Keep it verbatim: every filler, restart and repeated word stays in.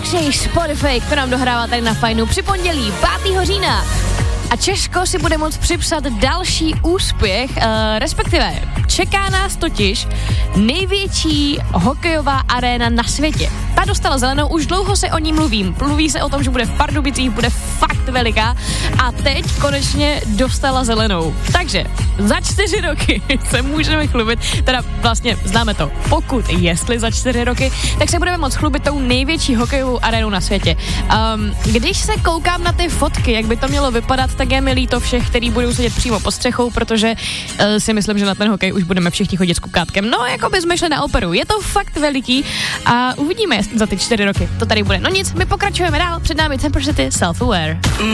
Alexej Spotify, to nám dohrává tady na Fajnu při pondělí pátého října. A Česko si bude moct připsat další úspěch, uh, respektive čeká nás totiž největší hokejová aréna na světě. Ta dostala zelenou, už dlouho se o ní mluvím. Mluví se o tom, že bude v Pardubicích, bude fakt veliká a teď konečně dostala zelenou. Takže za čtyři roky se můžeme chlubit, teda vlastně známe to, pokud jestli za čtyři roky, tak se budeme moct chlubit tou největší hokejovou arénou na světě. Um, když se koukám na ty fotky, jak by to mělo vypadat, tak je mi líto všech, který budou sedět přímo pod střechou, protože uh, si myslím, že na ten hokej už budeme všichni chodit s kukátkem. No, jako by jsme šli na operu. Je to fakt veliký a uvidíme za ty čtyři roky. To tady bude. No nic, my pokračujeme dál. Před námi Temper City Self-Aware.